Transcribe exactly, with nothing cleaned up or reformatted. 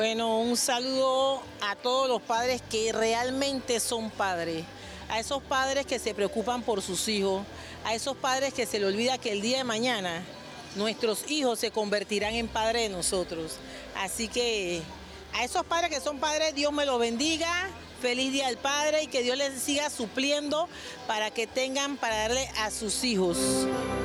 Bueno, un saludo a todos los padres que realmente son padres, a esos padres que se preocupan por sus hijos, a esos padres que se les olvida que el día de mañana nuestros hijos se convertirán en padres de nosotros. Así que a esos padres que son padres, Dios me los bendiga, feliz Día del Padre y que Dios les siga supliendo para que tengan para darle a sus hijos.